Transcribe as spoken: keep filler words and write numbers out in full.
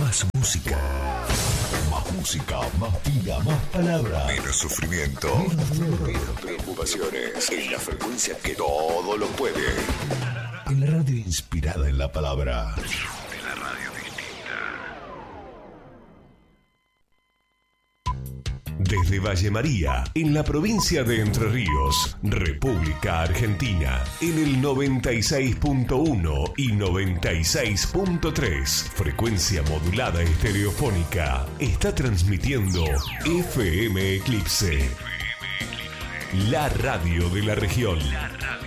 Más música. Más música, más vida, más palabras. Menos sufrimiento. Menos dolor, menos preocupaciones. En la frecuencia que todo lo puede. En la radio inspirada en la palabra. De la radio distinta. Desde Valle María, en la provincia de Entre Ríos, República Argentina, en el noventa y seis punto uno y noventa y seis punto tres, frecuencia modulada estereofónica, está transmitiendo F M Eclipse, la radio de la región. La radio.